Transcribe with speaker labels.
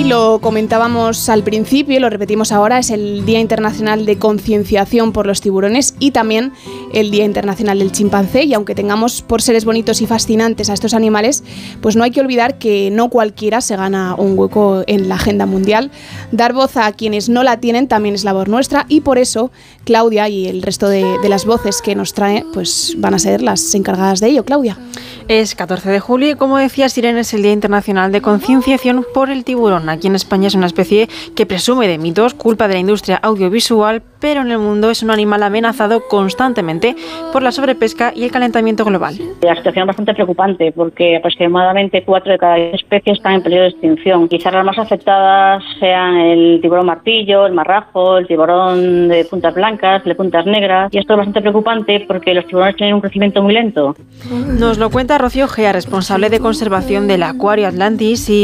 Speaker 1: lo comentábamos al principio y lo repetimos ahora, es el Día Internacional de Concienciación por los Tiburones y también el Día Internacional del Chimpancé, y aunque tengamos por seres bonitos y fascinantes a estos animales, pues no hay que olvidar que no cualquiera se gana un hueco en la agenda mundial. Dar voz a quienes no la tienen también es labor nuestra, y por eso Claudia y el resto de las voces que nos trae pues van a ser las encargadas de ello. Claudia.
Speaker 2: Es 14 de julio y, como decías, Irene, es el Día Internacional de Concienciación por el Tiburón. Aquí en España es una especie que presume de mitos, culpa de la industria audiovisual, pero en el mundo es un animal amenazado constantemente por la sobrepesca y el calentamiento global.
Speaker 3: La situación es bastante preocupante porque aproximadamente 4 de cada 10 especies están en peligro de extinción. Quizás las más afectadas sean el tiburón martillo, el marrajo, el tiburón de puntas blancas, el de puntas negras, y esto es bastante preocupante porque los tiburones tienen un crecimiento muy lento.
Speaker 2: Nos lo cuenta Rocío Gea, responsable de conservación del Acuario Atlantis y